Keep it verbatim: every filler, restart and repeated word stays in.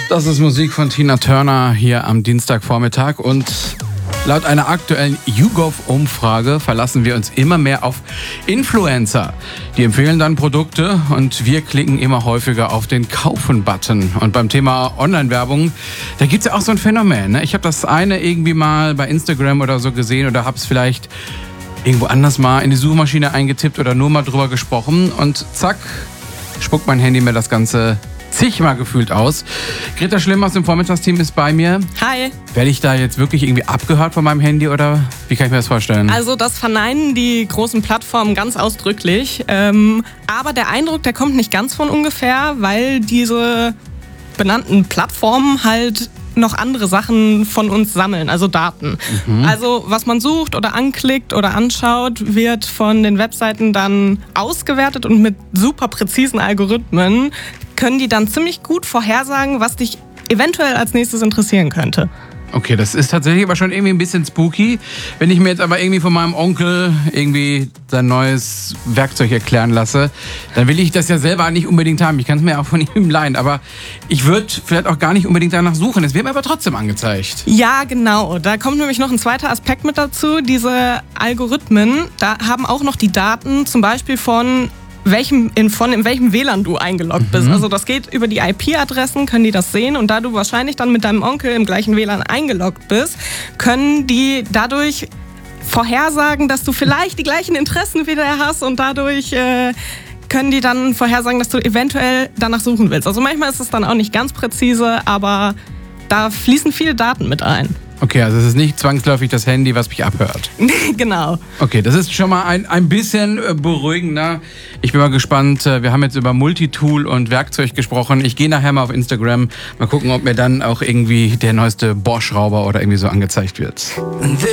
Das ist Musik von Tina Turner hier am Dienstagvormittag und laut einer aktuellen YouGov-Umfrage verlassen wir uns immer mehr auf Influencer. Die empfehlen dann Produkte und wir klicken immer häufiger auf den Kaufen-Button. Und beim Thema Online-Werbung, da gibt es ja auch so ein Phänomen. Ne? Ich habe das eine irgendwie mal bei Instagram oder so gesehen oder habe es vielleicht irgendwo anders mal in die Suchmaschine eingetippt oder nur mal drüber gesprochen und zack, spuckt mein Handy mir das Ganze zigmal gefühlt aus. Greta Schlimm aus dem Vormittagsteam ist bei mir. Hi. Werde ich da jetzt wirklich irgendwie abgehört von meinem Handy oder wie kann ich mir das vorstellen? Also das verneinen die großen Plattformen ganz ausdrücklich. Ähm, aber der Eindruck, der kommt nicht ganz von ungefähr, weil diese benannten Plattformen halt noch andere Sachen von uns sammeln, also Daten. Mhm. Also was man sucht oder anklickt oder anschaut, wird von den Webseiten dann ausgewertet und mit super präzisen Algorithmen können die dann ziemlich gut vorhersagen, was dich eventuell als nächstes interessieren könnte. Okay, das ist tatsächlich aber schon irgendwie ein bisschen spooky. Wenn ich mir jetzt aber irgendwie von meinem Onkel irgendwie sein neues Werkzeug erklären lasse, dann will ich das ja selber nicht unbedingt haben. Ich kann es mir auch von ihm leihen, aber ich würde vielleicht auch gar nicht unbedingt danach suchen. Es wird mir aber trotzdem angezeigt. Ja, genau. Da kommt nämlich noch ein zweiter Aspekt mit dazu. Diese Algorithmen, da haben auch noch die Daten zum Beispiel von welchem, in, von in welchem W L A N du eingeloggt bist. Mhm. Also das geht über die I P-Adressen, können die das sehen und da du wahrscheinlich dann mit deinem Onkel im gleichen W L A N eingeloggt bist, können die dadurch vorhersagen, dass du vielleicht die gleichen Interessen wie der hast und dadurch äh, können die dann vorhersagen, dass du eventuell danach suchen willst. Also manchmal ist es dann auch nicht ganz präzise, aber da fließen viele Daten mit ein. Okay, also es ist nicht zwangsläufig das Handy, was mich abhört. Genau. Okay, das ist schon mal ein, ein bisschen beruhigender. Ich bin mal gespannt. Wir haben jetzt über Multitool und Werkzeug gesprochen. Ich gehe nachher mal auf Instagram. Mal gucken, ob mir dann auch irgendwie der neueste Bosch-Schrauber oder irgendwie so angezeigt wird.